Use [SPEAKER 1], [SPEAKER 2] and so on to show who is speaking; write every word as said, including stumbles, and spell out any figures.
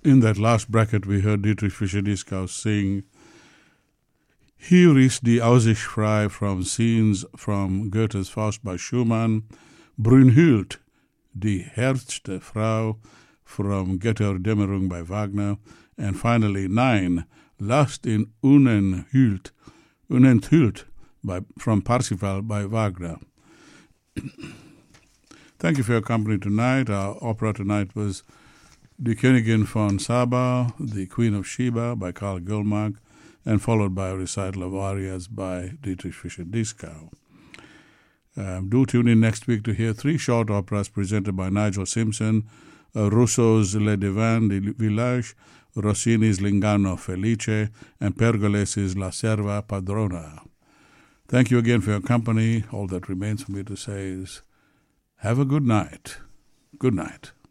[SPEAKER 1] In that last bracket, we heard Dietrich Fischer-Dieskau sing Hier ist die Aussicht frei from scenes from Goethe's Faust by Schumann, Brünnhilde, die Herzte Frau from Götterdämmerung by Wagner, and finally Nine, Last in Unenthüllt, Unenthüllt by, from Parsifal by Wagner. Thank you for your company tonight. Our opera tonight was Die Königin von Saba, The Queen of Sheba by Karl Gulmark, and followed by a recital of arias by Dietrich Fischer-Dieskau. Um, do tune in next week to hear three short operas presented by Nigel Simpson, uh, Rousseau's Le Devin du Village, Rossini's L'Inganno Felice, and Pergolesi's La Serva Padrona. Thank you again for your company. All that remains for me to say is have a good night. Good night.